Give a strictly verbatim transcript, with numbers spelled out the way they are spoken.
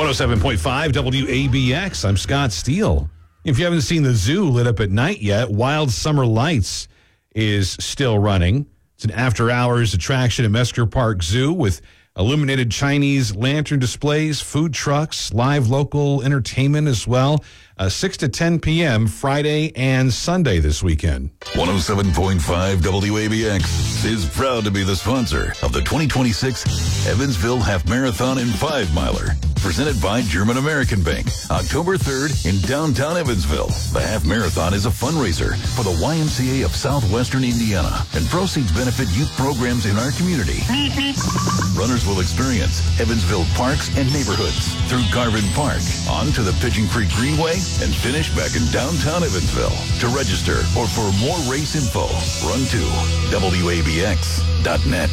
one oh seven point five W A B X. I'm Scott Steele. If you haven't seen the zoo lit up at night yet, Wild Summer Lights is still running. It's an after-hours attraction at Mesker Park Zoo with illuminated Chinese lantern displays, food trucks, live local entertainment as well. Uh, six to ten p.m. Friday and Sunday this weekend. one oh seven point five W A B X is proud to be the sponsor of the twenty twenty-six Evansville Half Marathon and Five Miler, presented by German American Bank, October third in downtown Evansville. The Half Marathon is a fundraiser for the Y M C A of Southwestern Indiana, and proceeds benefit youth programs in our community. Runners will experience Evansville parks and neighborhoods through Garvin Park, on to the Pigeon Creek Greenway, and finish back in downtown Evansville. To register or for more race info, run to W A B X dot net.